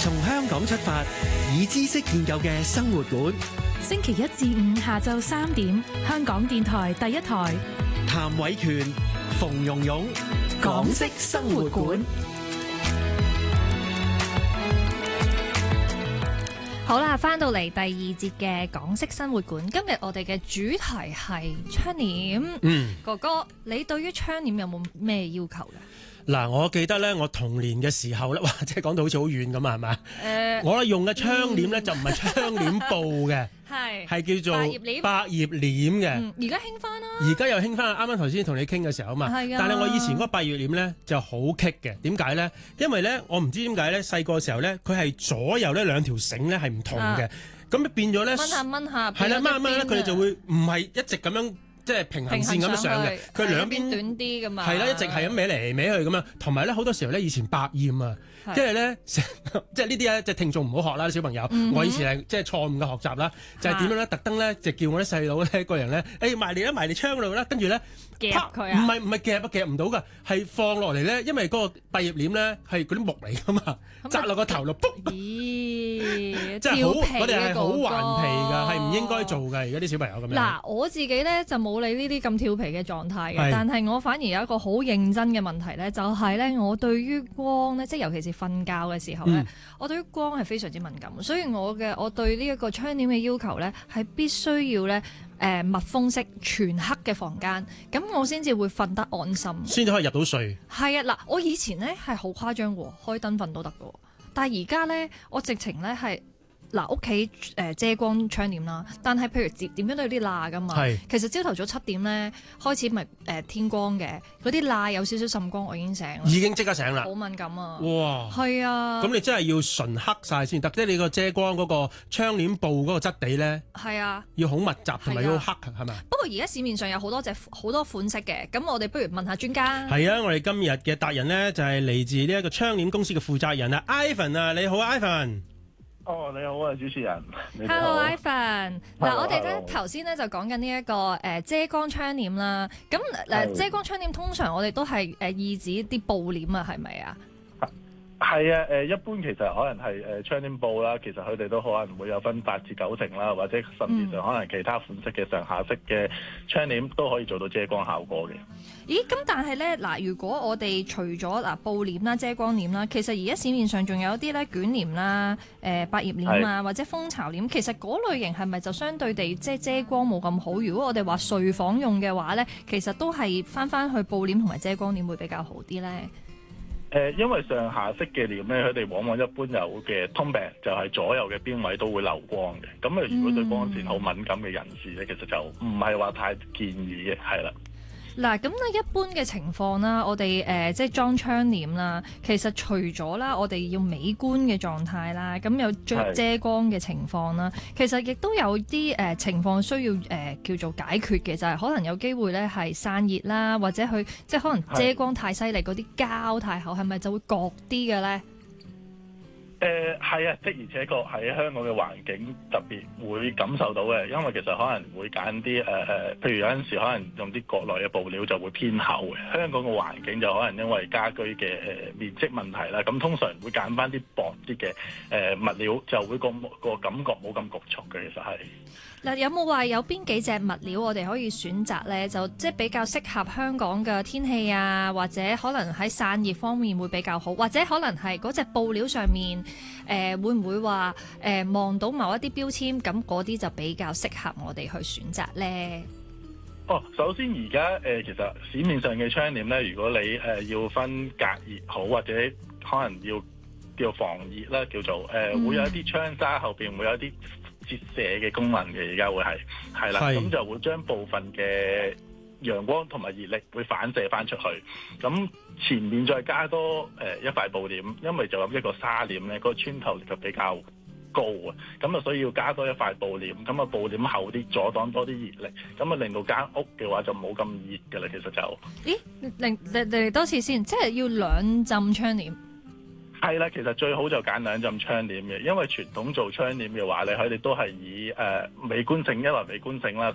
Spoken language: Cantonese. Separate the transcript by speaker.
Speaker 1: 從香港出發，以知識建構嘅生活館。
Speaker 2: 星期一至五下晝3點，香港電台第一台。
Speaker 1: 譚偉權、馮蓉蓉，港式生活館。
Speaker 3: 好啦，翻到嚟第二節嘅港式生活館，今日我哋嘅主題係窗簾。哥哥，你對於窗簾有冇咩要求嘅？
Speaker 4: 嗱，我記得咧，我童年嘅時候咧，哇，即係講到好似好遠咁啊，係咪？我用嘅窗簾咧就唔係窗簾布嘅，係叫做百葉簾嘅。
Speaker 3: 而家興翻啦，
Speaker 4: 而家又興翻。啱啱頭先同你傾嘅時候啊嘛，但係我以前嗰個百葉簾咧就好棘嘅。點解咧？因為咧，我唔知點解咧，細個時候咧，佢係左右呢兩條繩咧係唔同嘅，咁變咗咧，
Speaker 3: 掹下掹下，
Speaker 4: 係啦，掹咧，佢哋就會唔係一直咁樣。即係平衡線咁上嘅，佢兩邊
Speaker 3: 短啲㗎嘛，
Speaker 4: 係啦，一直係咁歪嚟歪去咁樣。同埋咧，好多時候咧，以前百厭啊，即係咧，即係呢啲咧，即係聽眾唔好學啦，小朋友。我以前係即係錯誤嘅學習啦，就係點樣咧？特登咧就叫我啲細佬咧個人咧，埋嚟啦，埋嚟窗嗰度啦，跟住咧
Speaker 3: 夾佢啊，
Speaker 4: 唔係夾唔到㗎，係放落嚟咧，因為嗰個百葉簾咧係嗰啲木嚟㗎嘛，扎落個頭度，咦，即係好，我哋係好頑皮㗎，係唔應該做㗎。而家啲小朋友咁樣。
Speaker 3: 嗱，我自己咧就冇你呢啲咁調皮嘅狀態嘅，但係我反而有一個好認真嘅問題咧，就係咧我對於光咧，即係尤其是瞓覺嘅時候咧，我對於光係非常之敏感，所以我對呢一個窗簾嘅要求咧係必須要咧密封式全黑嘅房間，咁我先至會瞓得安心，
Speaker 4: 先至可以入到睡。
Speaker 3: 係啊，嗱，我以前咧係好誇張喎，開燈瞓都得嘅，但係而家咧我直情咧係。嗱，屋企遮光窗簾啦，但係譬如點樣都有啲罅噶嘛。其實朝頭早7點咧開始咪天光嘅，嗰啲罅有少少滲光，我已經醒啦。
Speaker 4: 已經即刻醒啦。
Speaker 3: 好敏感啊！
Speaker 4: 哇，
Speaker 3: 係啊。咁
Speaker 4: 你真係要純黑晒先得，即係你個遮光嗰個窗簾布嗰個質地咧。係啊。要好密集同埋要好黑係咪？
Speaker 3: 不過而家市面上有好多款式嘅，咁我哋不如問下專家。
Speaker 4: 係啊，我哋今日嘅達人呢，就係嚟自呢一個窗簾公司嘅負責人啊 ，Ivan 啊，你好 Ivan。
Speaker 5: 你好啊，主持人。
Speaker 3: Hello，Ivan。嗱，我哋咧頭先咧就講緊呢一個遮光窗簾啦。咁遮光窗簾通常我哋都係意指啲布簾啊，係咪啊？
Speaker 5: 係啊，一般其實可能係窗簾布啦，其實佢哋都可能會有分8至9成啦，或者甚至上可能其他款式嘅上下式嘅窗簾都可以做到遮光效果嘅。
Speaker 3: 咦，咁但係咧嗱，如果我哋除咗布簾啦、遮光簾啦，其實而家市面上仲有啲咧捲簾啦、百葉簾啊，或者蜂巢簾，其實嗰類型係咪就相對地即係遮光冇咁好？如果我哋話睡房用嘅話咧，其實都係翻去布簾同埋遮光簾會比較好啲咧。
Speaker 5: 因為上下式嘅簾咧，佢哋往往一般有嘅通病就係左右嘅邊位都會漏光嘅。咁如果對光線好敏感嘅人士咧，其實就唔係話太建議嘅，係啦。
Speaker 3: 嗱，咁咧一般嘅情況啦，我哋即係裝窗簾啦，其實除咗啦，我哋要美觀嘅狀態啦，咁有遮光嘅情況啦，其實亦都有啲情況需要叫做解決嘅，就係可能有機會咧係散熱啦，或者佢即係可能遮光太犀利，嗰啲膠太厚，係咪就會焗啲嘅咧？
Speaker 5: 係啊，的而且確喺香港嘅環境特別會感受到嘅，因為其實可能會揀啲譬如有陣時可能用啲國內嘅布料就會偏厚嘅，香港嘅環境就可能因為家居嘅面積問題啦，咁通常會揀翻啲薄啲嘅物料，就會個感覺冇咁局促嘅，其實係。
Speaker 3: 嗱，有冇話有邊幾隻物料我哋可以選擇咧？就即係比較適合香港嘅天氣啊，或者可能喺散熱方面會比較好，或者可能係嗰隻布料上面會唔會話望到某一啲標籤，咁嗰啲就比較適合我哋去選擇咧？
Speaker 5: 首先而家其實市面上嘅窗簾咧，如果你要分隔熱好，或者可能要叫防熱啦，叫做會有一啲窗紗後邊會有一啲折射嘅功能嘅，而家會係啦，咁就會將部分嘅陽光同埋熱力會反射翻出去，咁前面再加多一塊布簾，因為就咁一個紗簾咧，個穿透力就比較高啊，咁啊所以要加多一塊布簾，咁啊布簾厚啲，阻擋多啲熱力，咁啊令到間屋嘅話就冇咁熱㗎啦，其實就
Speaker 3: 嚟多次先，即係要2浸窗簾。
Speaker 5: 係啦，其實最好就揀2浸窗簾嘅，因為傳統做窗簾嘅話咧，佢哋都係以美觀性，一來美觀性啦。